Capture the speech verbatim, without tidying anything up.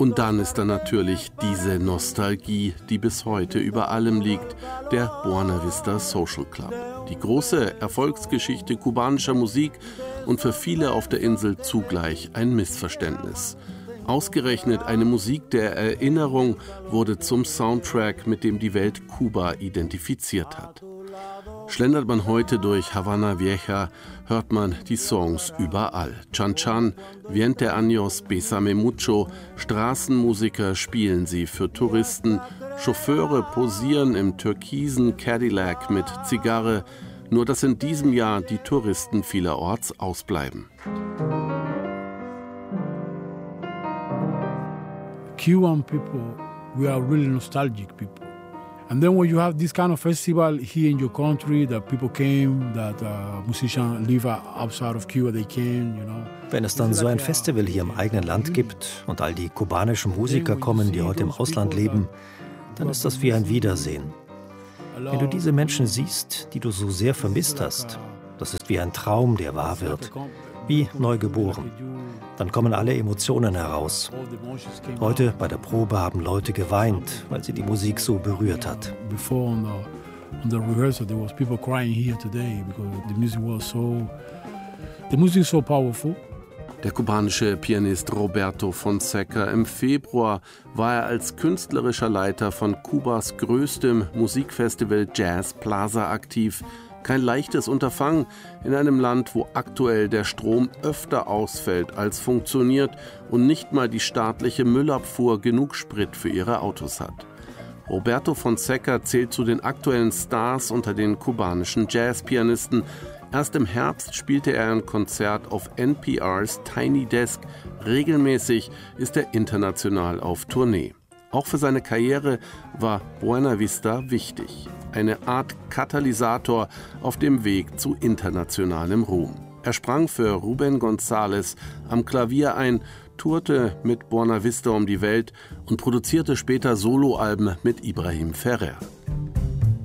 Und dann ist da natürlich diese Nostalgie, die bis heute über allem liegt, der Buena Vista Social Club. Die große Erfolgsgeschichte kubanischer Musik und für viele auf der Insel zugleich ein Missverständnis. Ausgerechnet eine Musik der Erinnerung wurde zum Soundtrack, mit dem die Welt Kuba identifiziert hat. Schlendert man heute durch Havana Vieja, hört man die Songs überall. Chan Chan, Veinte Años, Bésame Mucho, Straßenmusiker spielen sie für Touristen, Chauffeure posieren im türkisen Cadillac mit Zigarre, nur dass in diesem Jahr die Touristen vielerorts ausbleiben. Cuban people, we are really nostalgic people. And then when you have this kind of festival here in your country, that people came, that uh, musicians live outside of Cuba, they came, you know. Wenn es dann so ein Festival hier im eigenen Land gibt und all die kubanischen Musiker kommen, die heute im Ausland leben, dann ist das wie ein Wiedersehen. Wenn du diese Menschen siehst, die du so sehr vermisst hast, das ist wie ein Traum, der wahr wird, wie neugeboren. Dann kommen alle Emotionen heraus. Heute bei der Probe haben Leute geweint, weil sie die Musik so berührt hat. Der kubanische Pianist Roberto Fonseca. Im Februar war er als künstlerischer Leiter von Kubas größtem Musikfestival Jazz Plaza aktiv. Kein leichtes Unterfangen in einem Land, wo aktuell der Strom öfter ausfällt als funktioniert und nicht mal die staatliche Müllabfuhr genug Sprit für ihre Autos hat. Roberto Fonseca zählt zu den aktuellen Stars unter den kubanischen Jazzpianisten. Erst im Herbst spielte er ein Konzert auf N P Rs Tiny Desk. Regelmäßig ist er international auf Tournee. Auch für seine Karriere war Buena Vista wichtig. Eine Art Katalysator auf dem Weg zu internationalem Ruhm. Er sprang für Rubén González am Klavier ein, tourte mit Buena Vista um die Welt und produzierte später Soloalben mit Ibrahim Ferrer.